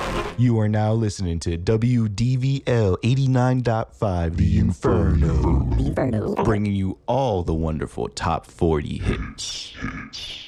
You are now listening to WDVL 89.5, The Inferno, bringing you all the wonderful top 40 hits.